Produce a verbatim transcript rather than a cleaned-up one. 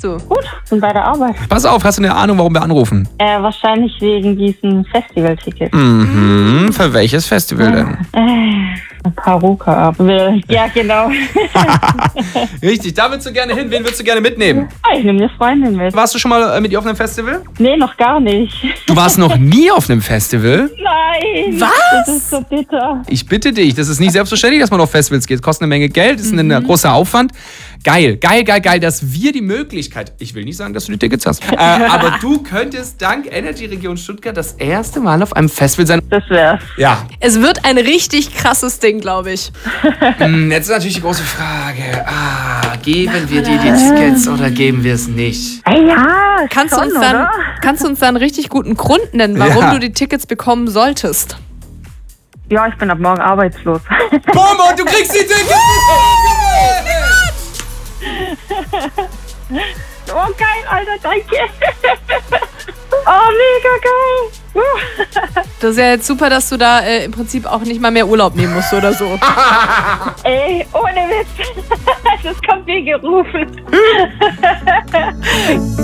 du? Gut, bin bei der Arbeit. Pass auf, hast du eine Ahnung, warum wir anrufen? Äh, wahrscheinlich wegen diesen Festivaltickets. Mhm. Für welches Festival denn? Äh, Paruka will. Ja, genau. Richtig, da würdest du gerne hin. Wen würdest du gerne mitnehmen? Ah, ich nehme eine Freundin mit. Warst du schon mal äh, mit ihr auf einem Festival? Nee, noch gar nicht. Du warst noch nie auf einem Festival? Nein. Was? Das ist so bitter. Ich bitte dich, das ist nicht selbstverständlich, dass man auf Festivals geht. Kostet eine Menge Geld, ist ein Mhm. großer Aufwand. Geil, geil, geil, geil, dass wir die Möglichkeit, ich will nicht sagen, dass du die Tickets hast, äh, aber du könntest dank Energy Region Stuttgart das erste Mal auf einem Festival sein. Das wär's. Ja, Es wird ein richtig krasses Ding, glaube ich. Hm, jetzt ist natürlich die große Frage, ah, geben wir dir die Tickets oder geben wir es nicht? Ah, ja, Kannst, schon, du uns dann, oder? kannst du uns da einen richtig guten Grund nennen, warum Ja. du die Tickets bekommen solltest? Ja, ich bin ab morgen arbeitslos. Bombe, und du kriegst die Tickets! Oh, geil, Alter, danke. Oh, mega geil. Das ist ja jetzt super, dass du da äh, im Prinzip auch nicht mal mehr Urlaub nehmen musst oder so. Ey, ohne Witz. Das kommt wie gerufen.